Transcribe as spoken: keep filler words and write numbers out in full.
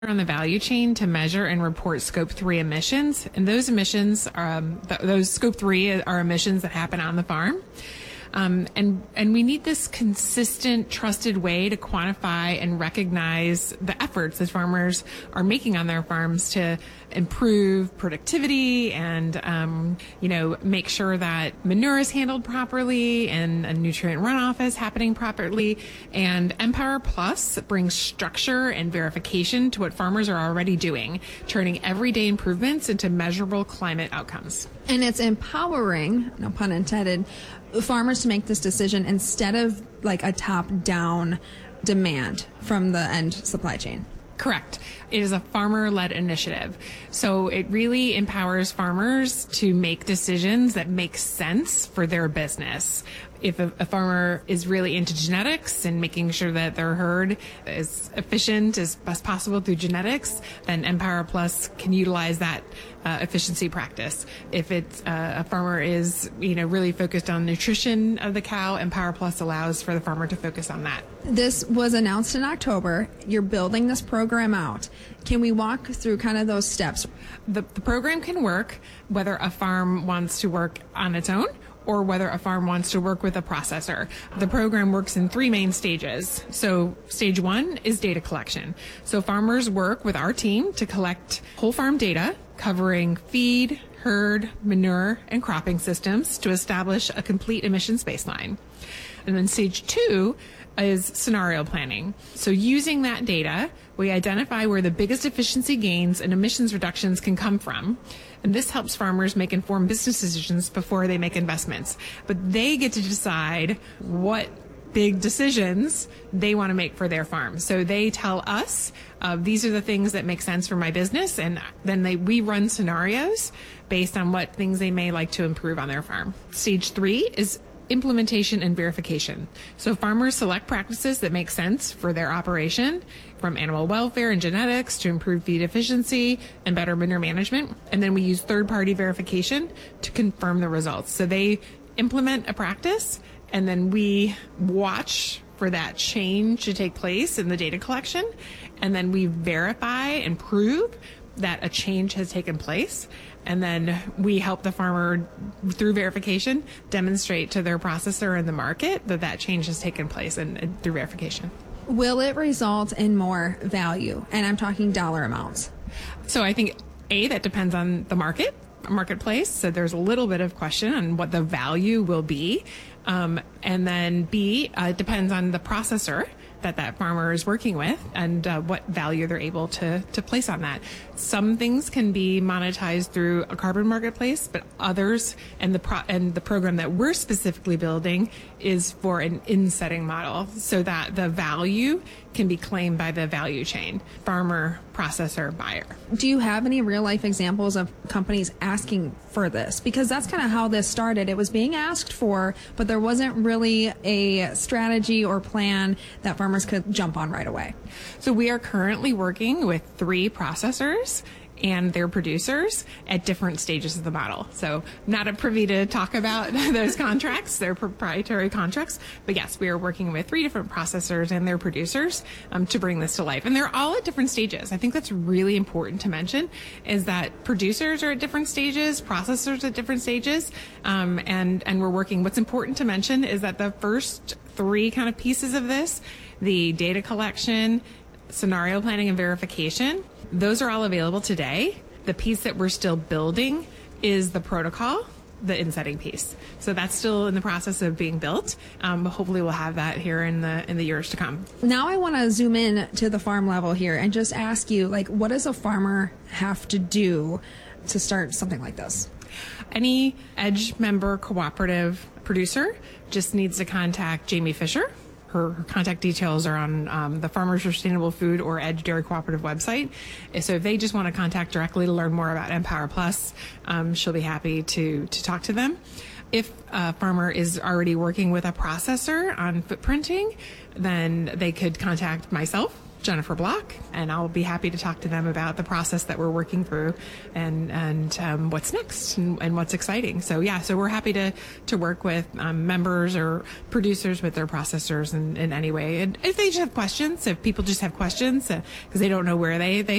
on the value chain to measure and report scope three emissions. And those emissions, are, um, th- those scope three are emissions that happen on the farm. Um, and, and we need this consistent, trusted way to quantify and recognize the efforts that farmers are making on their farms to improve productivity and, um, you know, make sure that manure is handled properly and a nutrient runoff is happening properly. And Empower Plus brings structure and verification to what farmers are already doing, turning everyday improvements into measurable climate outcomes. And it's empowering, no pun intended, farmers to make this decision instead of like a top-down demand from the end supply chain. Correct. It is a farmer-led initiative. So it really empowers farmers to make decisions that make sense for their business. If a, a farmer is really into genetics and making sure that their herd is efficient as best possible through genetics, then Empower Plus can utilize that uh, efficiency practice. If it's uh, a farmer is, you know, really focused on nutrition of the cow, Empower Plus allows for the farmer to focus on that. This was announced in October. You're building this program out. Can we walk through kind of those steps? The, the program can work whether a farm wants to work on its own or whether a farm wants to work with a processor. The program works in three main stages. So stage one is data collection. So farmers work with our team to collect whole farm data covering feed, herd, manure, and cropping systems to establish a complete emissions baseline. And then stage two is scenario planning. So using that data, we identify where the biggest efficiency gains and emissions reductions can come from. And this helps farmers make informed business decisions before they make investments. But they get to decide what big decisions they want to make for their farm. So they tell us, uh, these are the things that make sense for my business. And then they, we run scenarios based on what things they may like to improve on their farm. Stage three is implementation and verification. So farmers select practices that make sense for their operation, from animal welfare and genetics to improve feed efficiency and better manure management. And then we use third-party verification to confirm the results. So they implement a practice, and then we watch for that change to take place in the data collection. And then we verify and prove that a change has taken place. And then we help the farmer, through verification, demonstrate to their processor and the market that that change has taken place and, and through verification. Will it result in more value? And I'm talking dollar amounts. So I think, A, that depends on the market, marketplace. So there's a little bit of question on what the value will be. Um, and then B, uh, it depends on the processor that that farmer is working with and uh, what value they're able to, to place on that. Some things can be monetized through a carbon marketplace, but others, and the pro- and the program that we're specifically building is for an in-setting model so that the value can be claimed by the value chain, farmer, processor, buyer. Do you have any real-life examples of companies asking for this? Because that's kind of how this started. It was being asked for, but there wasn't really a strategy or plan that farmers could jump on right away. So we are currently working with three processors and their producers at different stages of the model. So not at privy to talk about those contracts, they're proprietary contracts, but yes, we are working with three different processors and their producers um, to bring this to life. And they're all at different stages. I think that's really important to mention, is that producers are at different stages, processors at different stages, um, and, and we're working. What's important to mention is that the first three kind of pieces of this, the data collection, scenario planning, and verification, those are all available today. The piece that we're still building is the protocol, the in-setting piece. So that's still in the process of being built. Um, hopefully we'll have that here in the in the years to come. Now I want to zoom in to the farm level here and just ask you, like, what does a farmer have to do to start something like this? Any EDGE member cooperative producer just needs to contact Jamie Fisher. Her, her contact details are on um, the Farmers Sustainable Food or EDGE Dairy Cooperative website. So if they just want to contact directly to learn more about Empower Plus, um, she'll be happy to, to talk to them. If a farmer is already working with a processor on footprinting, then they could contact myself, Jennifer Block, and I'll be happy to talk to them about the process that we're working through and and um, what's next and, and what's exciting. So yeah, so we're happy to to work with um, members or producers with their processors in, in any way. And if they just have questions, if people just have questions because uh, they don't know where they they